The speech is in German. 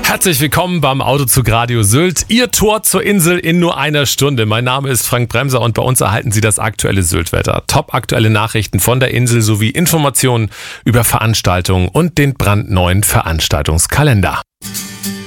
Herzlich willkommen beim Autozug Radio Sylt. Ihr Tor zur Insel in nur einer Stunde. Mein Name ist Frank Bremser und bei uns erhalten Sie das aktuelle Sylt-Wetter. Top aktuelle Nachrichten von der Insel sowie Informationen über Veranstaltungen und den brandneuen Veranstaltungskalender.